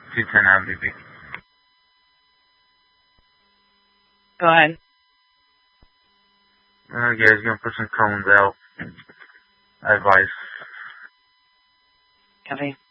210 MDB. Go ahead. Yeah, he's gonna put some cones out. Advice. Copy.